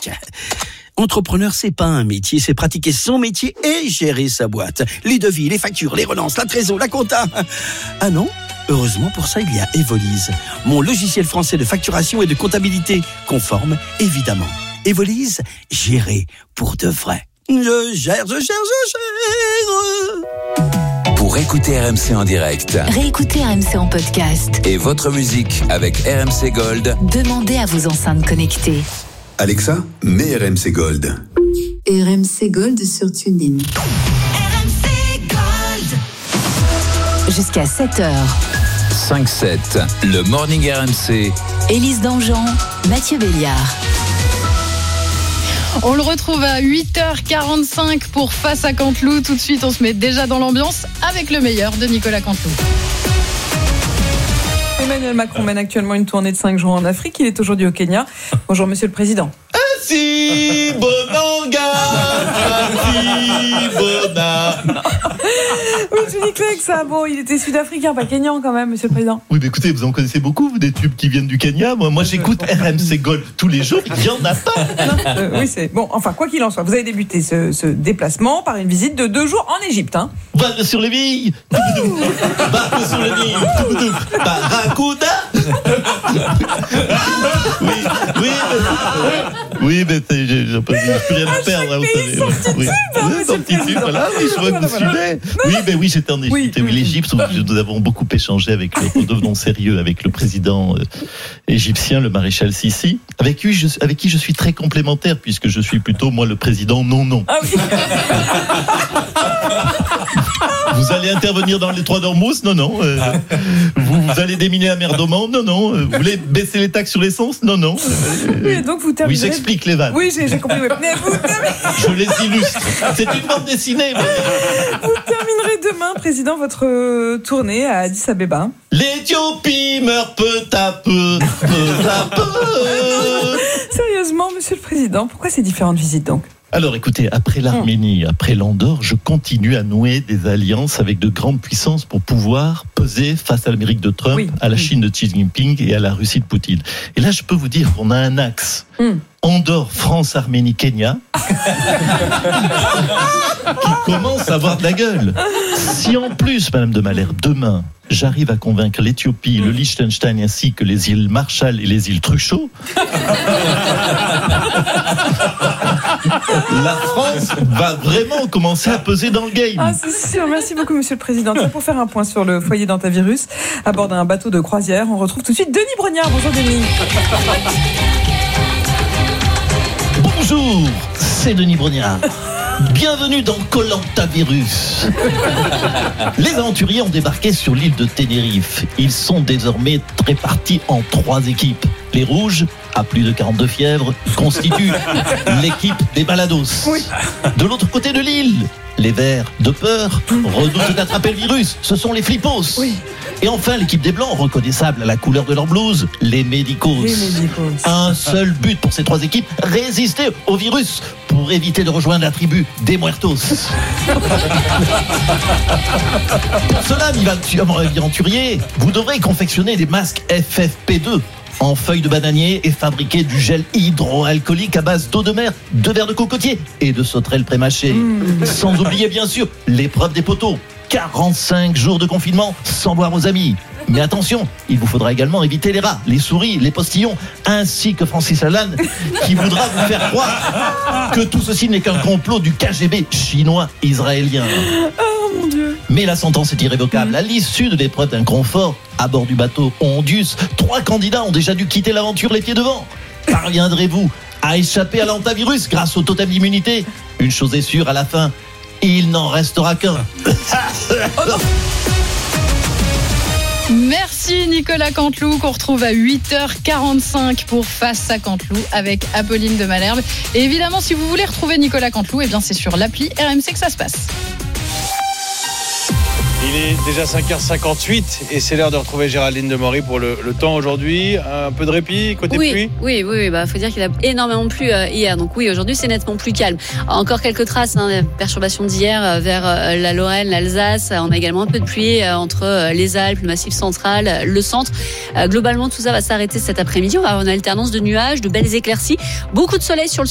Entrepreneur, c'est pas un métier, c'est pratiquer son métier et gérer sa boîte. Les devis, les factures, les relances, la trésor, la compta. Ah non ? Heureusement pour ça, il y a Evolise, mon logiciel français de facturation et de comptabilité, conforme, évidemment. Evolise, gérer pour de vrai. Je gère. Pour écouter RMC en direct, réécoutez RMC en podcast et votre musique avec RMC Gold, demandez à vos enceintes connectées. Alexa, mets RMC Gold. RMC Gold sur TuneIn. RMC Gold. Jusqu'à 7h. 5-7, le Morning RMC. Élise Dangean, Mathieu Béliard. On le retrouve à 8h45 pour Face à Canteloup. Tout de suite, on se met déjà dans l'ambiance avec le meilleur de Nicolas Canteloup. Emmanuel Macron mène actuellement une tournée de 5 jours en Afrique. Il est aujourd'hui au Kenya. Bonjour, Monsieur le Président. Si Bonanga, si Bona. Oui, je dis que ça. Bon, il était sud-africain, pas kenyan quand même, Monsieur le Président. Oui, mais écoutez, vous en connaissez beaucoup, vous, des tubes qui viennent du Kenya. Moi j'écoute RMC Gold tous les jours. Il n'y en a pas. Oui, c'est bon. Enfin, quoi qu'il en soit, vous avez débuté ce déplacement par une visite de 2 jours en Égypte. Balle sur les billes. Balle sur les billes. Barracuda. Oui, mais je peux plus rien perdre, vous savez. Oui, voilà, oui, je vois que vous suivez. Oui, j'étais en Égypte. Oui, l'Égypte, nous avons beaucoup échangé avec redevenons sérieux avec le président égyptien, le maréchal Sissi, avec qui je suis très complémentaire, puisque je suis plutôt, moi, le président non. Ah oui. Vous allez intervenir dans les 3 d'Ormuz ? Non. Vous allez déminer la mer d'Oman ? Non. Vous voulez baisser les taxes sur l'essence ? Non. Oui, donc vous terminerez... Oui, j'explique les vannes. Oui, j'ai compris. Mais je les illustre. C'est une bande dessinée. Vous terminerez demain, Président, votre tournée à Addis Abeba. L'Éthiopie meurt peu à peu. Sérieusement, Monsieur le Président, pourquoi ces différentes visites donc ? Alors écoutez, après l'Arménie, après l'Andorre, je continue à nouer des alliances avec de grandes puissances pour pouvoir peser face à l'Amérique de Trump, à la Chine de Xi Jinping et à la Russie de Poutine. Et là, je peux vous dire qu'on a un axe. Andorre, France, Arménie, Kenya, qui commence à avoir de la gueule. Si en plus, Madame de Malherbe, demain, j'arrive à convaincre l'Éthiopie, le Liechtenstein ainsi que les îles Marshall et les îles Truchot, la France va vraiment commencer à peser dans le game. Ah, c'est sûr. Merci beaucoup, Monsieur le Président. Pour faire un point sur le foyer d'antivirus, à bord d'un bateau de croisière, on retrouve tout de suite Denis Brognard. Bonjour, Denis. Bonjour, c'est Denis Brognard. Bienvenue dans Koh-Lanta-Virus. Les aventuriers ont débarqué sur l'île de Tenerife. Ils sont désormais répartis en 3 équipes. Les rouges, à plus de 42 fièvres, constituent l'équipe des balados. Oui. De l'autre côté de l'île, les verts, de peur, redoutent d'attraper le virus. Ce sont les flippos. Oui. Et enfin, l'équipe des blancs, reconnaissable à la couleur de leur blouse, les médicos. Un seul but pour ces 3 équipes, résister au virus pour éviter de rejoindre la tribu des muertos. Pour cela, aventuriers, vous devrez confectionner des masques FFP2 en feuilles de bananier et fabriquer du gel hydroalcoolique à base d'eau de mer, de verre de cocotier et de sauterelles prémâchées. Sans oublier bien sûr l'épreuve des poteaux. 45 jours de confinement sans voir vos amis. Mais attention, il vous faudra également éviter les rats, les souris, les postillons, ainsi que Francis Lalanne, qui voudra vous faire croire que tout ceci n'est qu'un complot du KGB chinois-israélien. Oh mon Dieu. Mais la sentence est irrévocable. À l'issue de l'épreuve d'inconfort, à bord du bateau Ondius, 3 candidats ont déjà dû quitter l'aventure les pieds devant. Parviendrez-vous à échapper à l'antivirus grâce au totem d'immunité ? Une chose est sûre, à la fin, il n'en restera qu'un. Merci Nicolas Canteloup, qu'on retrouve à 8h45 pour Face à Canteloup avec Apolline de Malherbe. Et évidemment, si vous voulez retrouver Nicolas Canteloup, c'est sur l'appli RMC que ça se passe. Il est déjà 5h58 et c'est l'heure de retrouver Géraldine Demory pour le temps aujourd'hui. Un peu de répit côté pluie ? Oui, faut dire qu'il a énormément plu hier. Donc oui, aujourd'hui c'est nettement plus calme. Encore quelques traces, perturbations d'hier vers la Lorraine, l'Alsace. On a également un peu de pluie entre les Alpes, le Massif central, le centre. Globalement, tout ça va s'arrêter cet après-midi. On va avoir une alternance de nuages, de belles éclaircies, beaucoup de soleil sur le